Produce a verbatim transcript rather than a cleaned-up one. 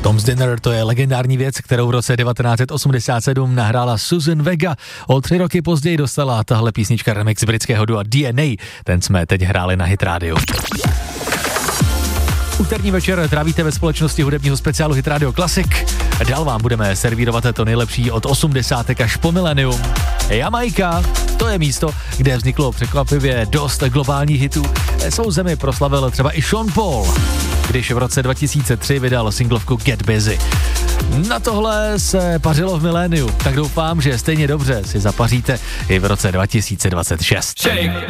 Tom's Dinner, to je legendární věc, kterou v roce devatenáct set osmdesát sedm nahrála Suzanne Vega. O tři roky později dostala tahle písnička remix britského dua D N A. Ten jsme teď hráli na Hit Radio. Úterní večer trávíte ve společnosti hudebního speciálu Hit Radio Classic. Dál vám budeme servírovat to nejlepší od osmdesátek až po milenium. Jamaika, to je místo, kde vzniklo překvapivě dost globálních hitů. Svou zemi proslavil třeba i Sean Paul, když v roce dva tisíce tři vydal singlovku Get Busy. Na tohle se pařilo v miléniu, tak doufám, že stejně dobře si zapaříte i v roce dva tisíce dvacet šest.